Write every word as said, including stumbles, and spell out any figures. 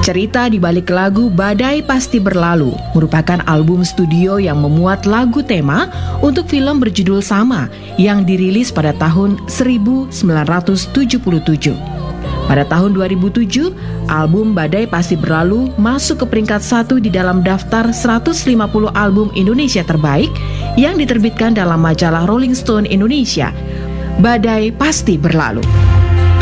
Cerita di balik lagu Badai Pasti Berlalu merupakan album studio yang memuat lagu tema untuk film berjudul sama yang dirilis pada tahun seribu sembilan ratus tujuh puluh tujuh. Pada tahun dua ribu tujuh, album Badai Pasti Berlalu masuk ke peringkat satu di dalam daftar seratus lima puluh album Indonesia terbaik yang diterbitkan dalam majalah Rolling Stone Indonesia. Badai Pasti Berlalu.